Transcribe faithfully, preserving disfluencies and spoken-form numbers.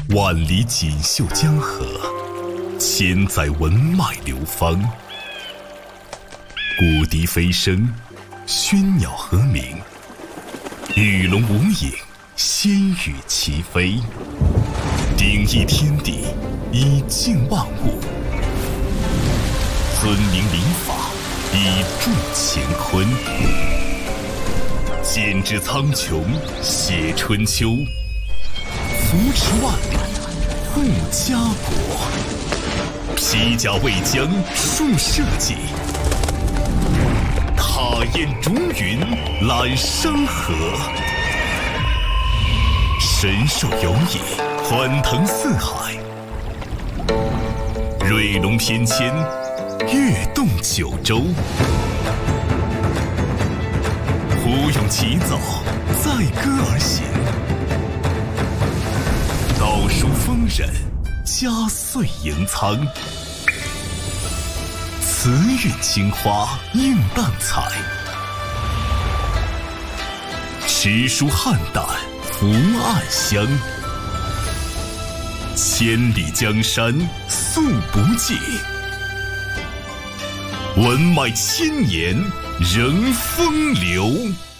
万里锦绣江河，千载文脉流芳。古笛飞声，喧鸟和鸣，鱼龙无影，仙羽齐飞。鼎益天地，以静万物；尊明礼法，以助乾坤。剪纸苍穹，写春秋，扶持万里，护家国。披甲为将，树社稷；踏烟逐云，揽山河。神兽游弋，欢腾四海；瑞龙翩跹，跃动九州。胡勇齐走，载歌而行；道书丰稔，家岁盈仓。慈韵青花，映淡彩；诗书汉淡，福暗香。千里江山素不尽，文脉千年仍风流。